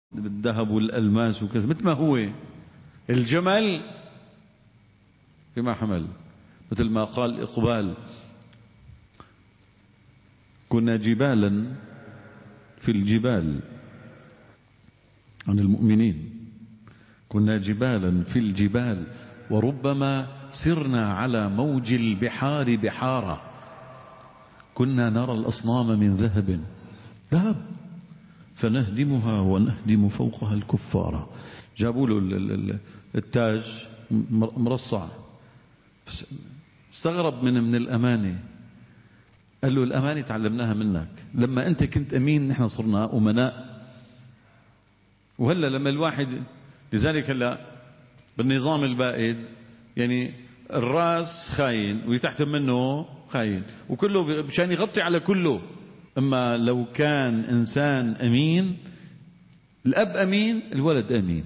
بالذهب والألماس وكذا، مثل ما هو الجمل بما حمل، مثل ما قال إقبال: كنا جبالا في الجبال عن المؤمنين، كنا جبالا في الجبال وربما سرنا على موج البحار بحارا، كنا نرى الأصنام من ذهب فنهدمها ونهدم فوقها الكفار. جابوا له التاج مرصع، استغرب من الأمانة، قال له: الأمانة تعلمناها منك، لما أنت كنت أمين نحن صرنا أمناء، وهلا لما الواحد، لذلك هلا بالنظام البائد يعني الراس خاين ويتحت منه خاين، وكله مشان يغطي على كله. أما لو كان إنسان أمين، الأب أمين الولد أمين،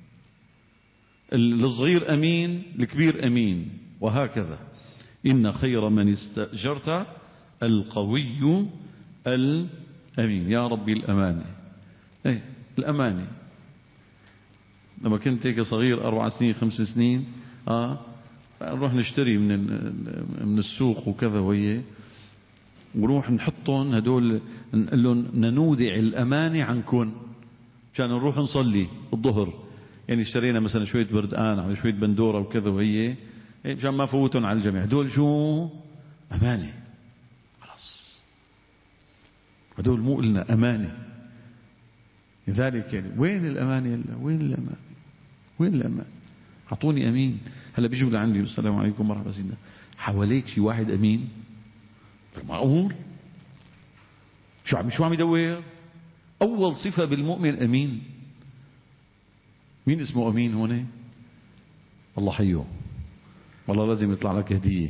الصغير أمين الكبير أمين، وهكذا. إن خير من استأجرت القوي الأمين. يا ربي الأمانة، الأمانة. لما كنت هيك صغير 4 سنين 5 سنين نروح نشتري من السوق وكذا، وهي ونروح نحطهم هدول، نقول لهم نودع الأمانة عنكم عشان نروح نصلي الظهر. يعني اشترينا مثلا شوية بردقان على شوية بندورة وكذا، وهي مشان ما فوتهم على الجميع. هدول شو؟ أمانة. خلاص هدول مو لنا أمانة. لذلك يعني وين الأمانة؟ وين الأمانة؟ وين الأمانة؟ أعطوني أمين. هلا بيجوا لعندي: السلام عليكم ورحمة الله، حواليك شي واحد أمين؟ معقول؟ شو عم يدور؟ أول صفة بالمؤمن أمين. مين اسمه أمين هون؟ الله حيه، والله لازم يطلع لك هدية.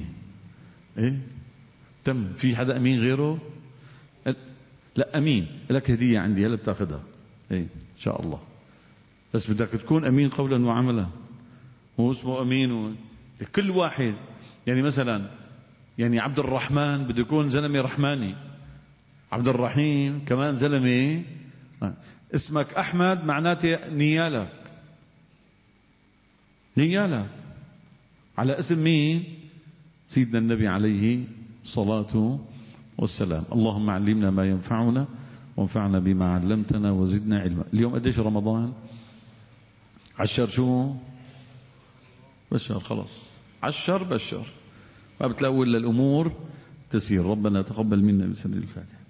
تم. في حدا أمين غيره؟ لا، أمين لك هدية عندي هلا بتاخذها إن شاء الله، بس بدك تكون أمين قولا وعملا. هو اسمه أمين كل واحد. يعني مثلا يعني عبد الرحمن بده يكون زلمة رحماني، عبد الرحيم كمان زلمة. اسمك أحمد معناته نيالك على اسم مين؟ سيدنا النبي عليه الصلاة والسلام. اللهم علمنا ما ينفعنا وانفعنا بما علمتنا وزدنا علما. اليوم قديش رمضان؟ 10 شو؟ بشر. خلاص 10 بشر، ما بتلاقوا إلا الأمور تسير. ربنا تقبل منا بسنة الفاتحة.